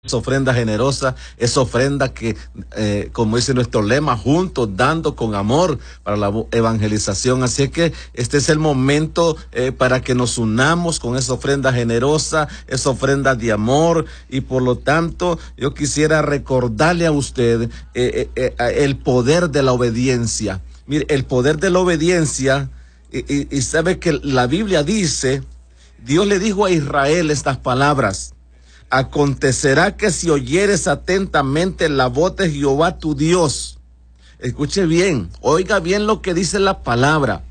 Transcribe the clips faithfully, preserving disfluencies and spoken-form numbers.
Esa ofrenda generosa, esa ofrenda que, eh, como dice nuestro lema, juntos, dando con amor para la evangelización. Así que este es el momento eh, para que nos unamos con esa ofrenda generosa, esa ofrenda de amor, y por lo tanto yo quisiera recordarle a usted eh, eh, eh, el poder de la obediencia. Mire, el poder de la obediencia, y, y, y sabe que la Biblia dice, Dios le dijo a Israel estas palabras: acontecerá que si oyeres atentamente la voz de Jehová tu Dios, escuche bien, oiga bien lo que dice la palabra,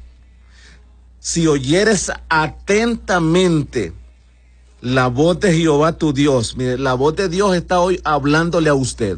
si oyeres atentamente la voz de Jehová tu Dios. Mire, la voz de Dios está hoy hablándole a usted.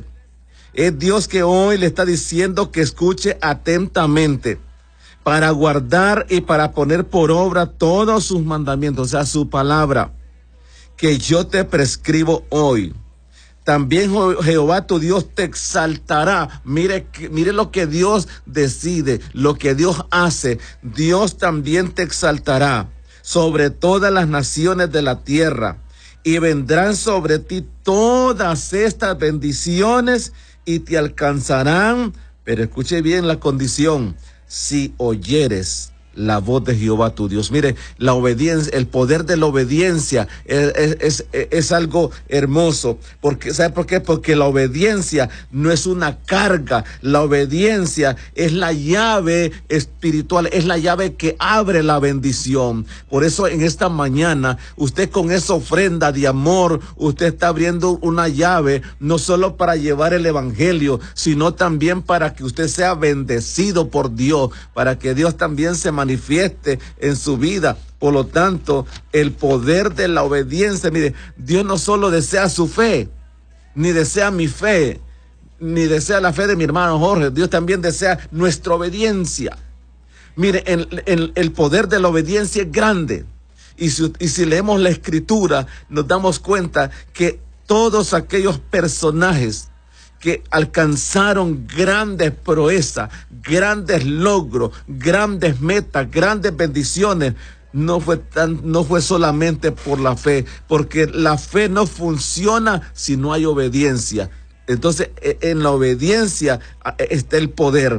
Es Dios que hoy le está diciendo que escuche atentamente para guardar y para poner por obra todos sus mandamientos, o sea, su palabra que yo te prescribo hoy. También Jehová tu Dios te exaltará. Mire, mire lo que Dios decide, lo que Dios hace. Dios también te exaltará sobre todas las naciones de la tierra, y vendrán sobre ti todas estas bendiciones y te alcanzarán. Pero escuche bien la condición: si oyeres la voz de Jehová tu Dios. Mire, la obediencia, el poder de la obediencia es, es, es, es algo hermoso. Porque, ¿sabe por qué? Porque la obediencia no es una carga. La obediencia es la llave espiritual, es la llave que abre la bendición. Por eso en esta mañana, usted con esa ofrenda de amor, usted está abriendo una llave, no solo para llevar el evangelio, sino también para que usted sea bendecido por Dios, para que Dios también se manifieste en su vida. Por lo tanto, el poder de la obediencia, mire, Dios no solo desea su fe, ni desea mi fe, ni desea la fe de mi hermano Jorge. Dios también desea nuestra obediencia. Mire, el, el, el poder de la obediencia es grande. Y si, y si leemos la escritura, nos damos cuenta que todos aquellos personajes que alcanzaron grandes proezas, grandes logros, grandes metas, grandes bendiciones, no fue tan, no fue solamente por la fe, porque la fe no funciona si no hay obediencia. Entonces, en la obediencia está el poder,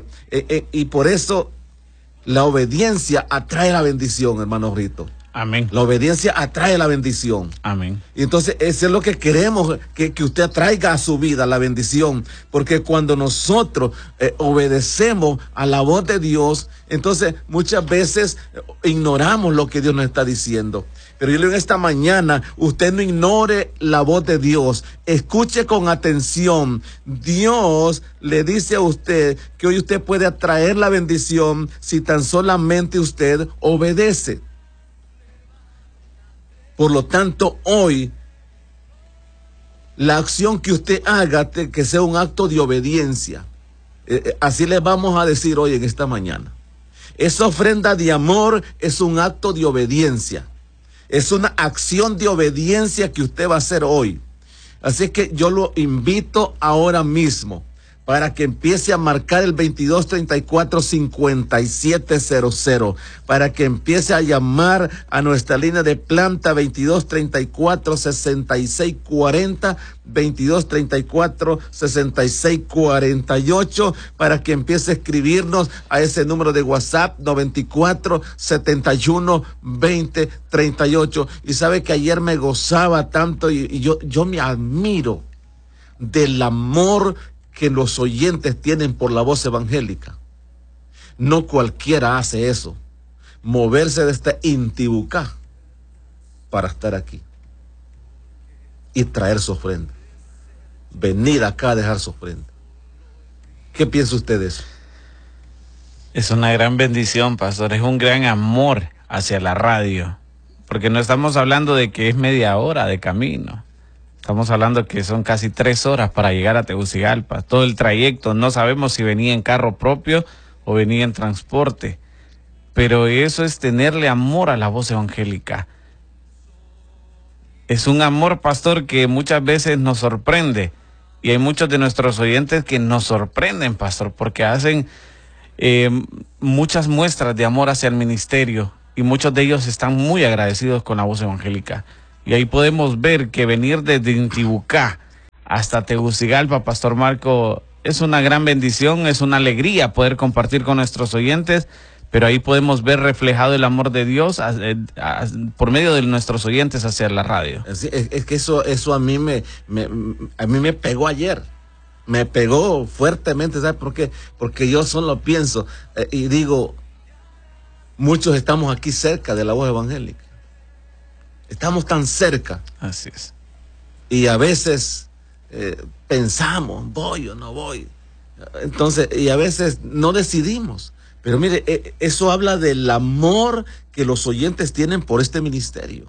y por eso la obediencia atrae la bendición, hermano Rito. Amén. La obediencia atrae la bendición. Amén. Y entonces eso es lo que queremos, que, que usted atraiga a su vida, la bendición. Porque cuando nosotros eh, obedecemos a la voz de Dios, entonces muchas veces ignoramos lo que Dios nos está diciendo. Pero yo le digo, en esta mañana, usted no ignore la voz de Dios. Escuche con atención. Dios le dice a usted que hoy usted puede atraer la bendición si tan solamente usted obedece. Por lo tanto, hoy, la acción que usted haga, que sea un acto de obediencia. Eh, así le vamos a decir hoy en esta mañana. Esa ofrenda de amor es un acto de obediencia. Es una acción de obediencia que usted va a hacer hoy. Así que yo lo invito ahora mismo para que empiece a marcar el veintidós treinta y cuatro cincuenta y siete cero cero, para que empiece a llamar a nuestra línea de planta veintidós treinta y cuatro sesenta y seis cuarenta, veintidós treinta y cuatro sesenta y seis cuarenta y ocho, para que empiece a escribirnos a ese número de WhatsApp noventa y cuatro setenta y uno veinte treinta y ocho. Y sabe que ayer me gozaba tanto, y, y yo, yo me admiro del amor que los oyentes tienen por la voz evangélica. No cualquiera hace eso, moverse de este Intibucá para estar aquí y traer su ofrenda, venir acá a dejar su ofrenda. ¿Qué piensa usted de eso? Es una gran bendición, pastor, es un gran amor hacia la radio, porque no estamos hablando de que es media hora de camino. Estamos hablando que son casi tres horas para llegar a Tegucigalpa. Todo el trayecto, no sabemos si venía en carro propio o venía en transporte. Pero eso es tenerle amor a la voz evangélica. Es un amor, pastor, que muchas veces nos sorprende. Y hay muchos de nuestros oyentes que nos sorprenden, pastor, porque hacen eh, muchas muestras de amor hacia el ministerio. Y muchos de ellos están muy agradecidos con la voz evangélica. Y ahí podemos ver que venir desde Intibucá hasta Tegucigalpa, Pastor Marco. Es una gran bendición, es una alegría poder compartir con nuestros oyentes, pero ahí podemos ver reflejado el amor de Dios a, a, a, por medio de nuestros oyentes hacia la radio. Es, es, es que eso, eso a mí me, me, a mí me pegó ayer, me pegó fuertemente, ¿sabes por qué? Porque yo solo pienso eh, y digo, muchos estamos aquí cerca de la voz evangélica, estamos tan cerca. Así es. Y a veces eh, pensamos, voy o no voy. Entonces, y a veces no decidimos. Pero mire, eh, eso habla del amor que los oyentes tienen por este ministerio.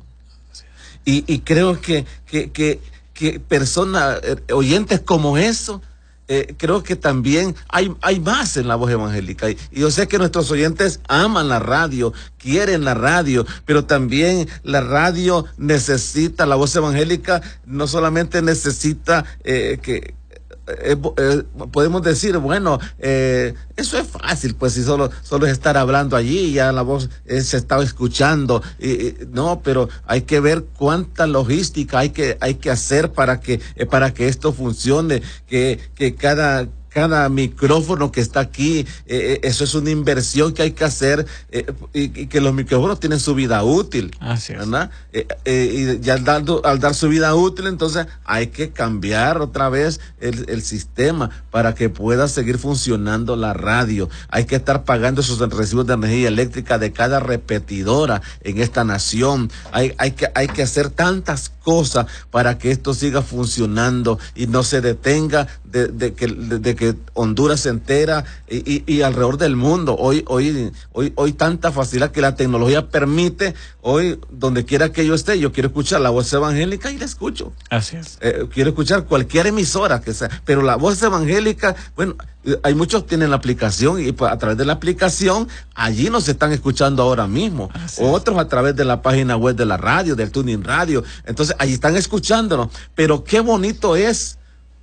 Y, y creo que, que, que, que personas, eh, oyentes como eso, eh, creo que también hay, hay más en la voz evangélica. Y, y yo sé que nuestros oyentes aman la radio, quieren la radio, pero también la radio necesita, la voz evangélica no solamente necesita eh, que Eh, eh, podemos decir, bueno, eh, eso es fácil, pues si solo, solo es estar hablando allí y ya la voz eh, se está escuchando, y, y, no, pero hay que ver cuánta logística hay que, hay que hacer para que, eh, para que esto funcione, que, que cada, cada micrófono que está aquí, eh, eso es una inversión que hay que hacer, eh, y, y que los micrófonos tienen su vida útil. Así es. ¿Verdad? Eh, eh, y ya al dar, al dar su vida útil, entonces hay que cambiar otra vez el, el sistema para que pueda seguir funcionando la radio. Hay que estar pagando esos recibos de energía eléctrica de cada repetidora en esta nación. Hay, hay que, hay que hacer tantas cosas para que esto siga funcionando y no se detenga de, de que, de, de que Honduras se entera y, y, y alrededor del mundo. Hoy, hoy, hoy, hoy tanta facilidad que la tecnología permite. Hoy, donde quiera que yo esté, yo quiero escuchar la voz evangélica y la escucho. Así es. Eh, quiero escuchar cualquier emisora que sea, pero la voz evangélica, bueno, hay muchos que tienen la aplicación y pues, a través de la aplicación, allí nos están escuchando ahora mismo. Así Otros es. A través de la página web de la radio, del Tuning Radio. Entonces, allí están escuchándonos. Pero qué bonito es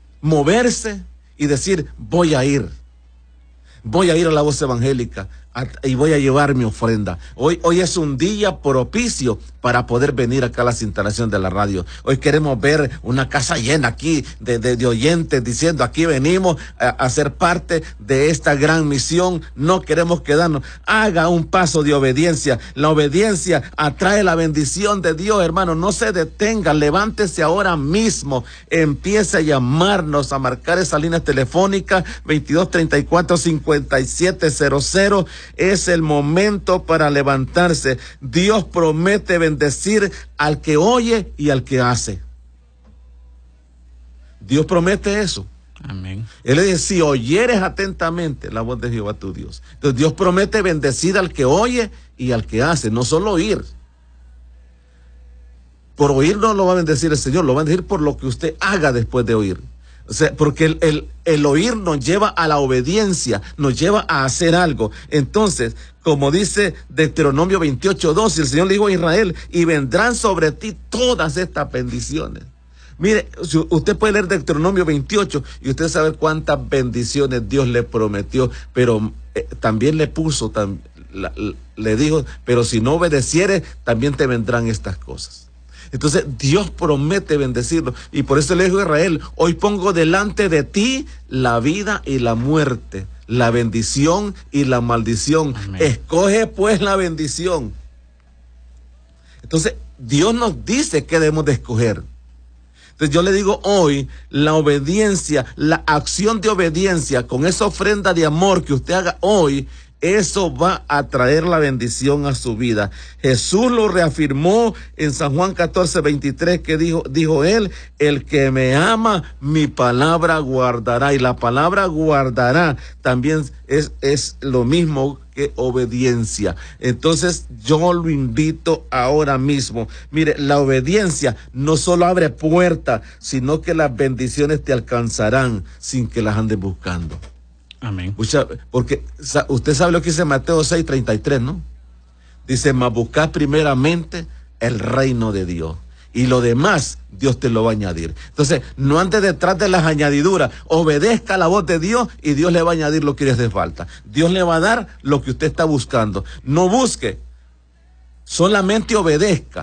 moverse y decir, voy a ir. Voy a ir a la voz evangélica a, y voy a llevar mi ofrenda. Hoy, hoy es un día propicio para poder venir acá a las instalaciones de la radio. Hoy queremos ver una casa llena aquí de, de, de oyentes diciendo, aquí venimos a, a ser parte de esta gran misión. No queremos quedarnos. Haga un paso de obediencia. La obediencia atrae la bendición de Dios, hermano. No se detenga. Levántese ahora mismo. Empiece a llamarnos, a marcar esa línea telefónica veintidós treinta y cuatro cincuenta y siete cero cero. Es el momento para levantarse. Dios promete bendecir al que oye y al que hace. Dios promete eso. Amén. Él le dice, si oyeres atentamente la voz de Jehová tu Dios. Entonces Dios promete bendecir al que oye y al que hace, no solo oír. Por oír no lo va a bendecir el Señor, lo va a bendecir por lo que usted haga después de oír. O sea, porque el, el, el oír nos lleva a la obediencia, nos lleva a hacer algo. Entonces, como dice Deuteronomio veintiocho dos, el Señor le dijo a Israel, y vendrán sobre ti todas estas bendiciones. Mire, usted puede leer Deuteronomio veintiocho y usted sabe cuántas bendiciones Dios le prometió, pero eh, también le puso, tam, la, la, le dijo, pero si no obedecieres, también te vendrán estas cosas. Entonces Dios promete bendecirlo y por eso le dijo a Israel, hoy pongo delante de ti la vida y la muerte, la bendición y la maldición. Amén. Escoge pues la bendición. Entonces Dios nos dice que debemos de escoger. Entonces yo le digo hoy, la obediencia, la acción de obediencia con esa ofrenda de amor que usted haga hoy, eso va a traer la bendición a su vida. Jesús lo reafirmó en San Juan catorce veintitrés, que dijo, dijo él, el que me ama, mi palabra guardará. Y la palabra guardará también es, es lo mismo que obediencia. Entonces yo lo invito ahora mismo. Mire, la obediencia no solo abre puertas, sino que las bendiciones te alcanzarán sin que las andes buscando. Amén. Porque usted sabe lo que dice Mateo seis treinta y tres, ¿no? Dice, mas buscad primeramente el reino de Dios y lo demás Dios te lo va a añadir. Entonces, no ande detrás de las añadiduras, obedezca la voz de Dios y Dios le va a añadir lo que le hace falta. Dios le va a dar lo que usted está buscando. No busque, solamente obedezca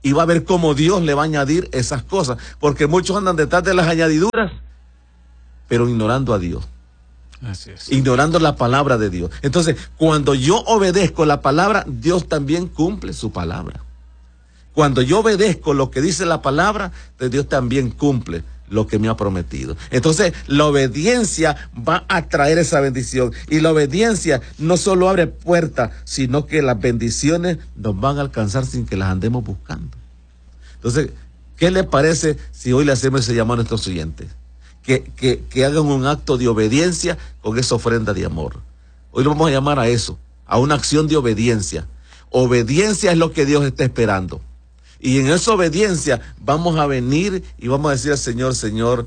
Y va a ver cómo Dios le va a añadir esas cosas, porque muchos andan detrás de las añadiduras, pero ignorando a Dios. Así es. Ignorando la palabra de Dios. Entonces, cuando yo obedezco la palabra, Dios también cumple su palabra. Cuando yo obedezco lo que dice la palabra, Dios también cumple lo que me ha prometido. Entonces, la obediencia va a traer esa bendición. Y la obediencia no solo abre puertas, sino que las bendiciones nos van a alcanzar sin que las andemos buscando. Entonces, ¿qué le parece si hoy le hacemos ese llamado a nuestros oyentes? Que, que, que hagan un acto de obediencia con esa ofrenda de amor. Hoy lo vamos a llamar a eso, a una acción de obediencia. Obediencia es lo que Dios está esperando. Y en esa obediencia vamos a venir y vamos a decir al Señor, Señor,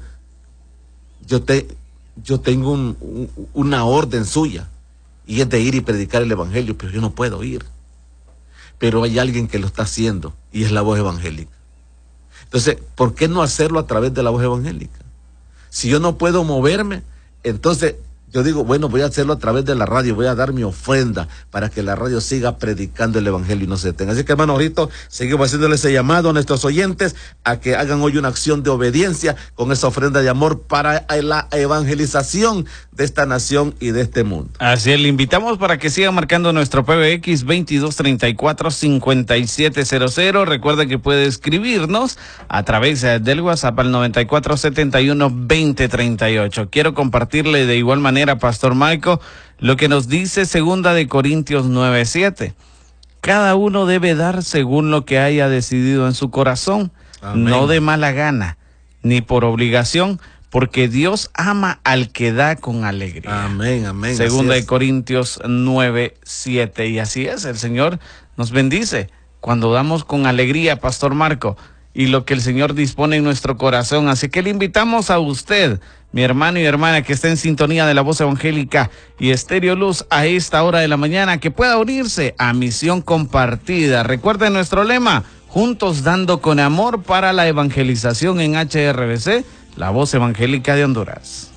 yo, te, yo tengo un, un, una orden suya, y es de ir y predicar el evangelio, pero yo no puedo ir. Pero hay alguien que lo está haciendo, y es la voz evangélica. Entonces, ¿por qué no hacerlo a través de la voz evangélica? Si yo no puedo moverme, entonces yo digo, bueno, voy a hacerlo a través de la radio, voy a dar mi ofrenda para que la radio siga predicando el evangelio y no se detenga. Así que, hermano Jorito, seguimos haciéndole ese llamado a nuestros oyentes a que hagan hoy una acción de obediencia con esa ofrenda de amor para la evangelización de esta nación y de este mundo. Así es, le invitamos para que siga marcando nuestro P B X veintidós treinta y cuatro cincuenta y siete cero cero. Recuerda que puede escribirnos a través del WhatsApp al noventa y cuatro setenta y uno veinte treinta y ocho. Quiero compartirle de igual manera, Pastor Michael, lo que nos dice segunda de Corintios nueve siete. Cada uno debe dar según lo que haya decidido en su corazón, Amén. No de mala gana, ni por obligación, porque Dios ama al que da con alegría. Amén, amén. Segunda de Corintios nueve siete. Y así es, el Señor nos bendice cuando damos con alegría, Pastor Marco, y lo que el Señor dispone en nuestro corazón. Así que le invitamos a usted, mi hermano y hermana que está en sintonía de la voz evangélica y Estéreo Luz a esta hora de la mañana, que pueda unirse a Misión Compartida. Recuerde nuestro lema, juntos dando con amor para la evangelización en H R B C, la voz evangélica de Honduras.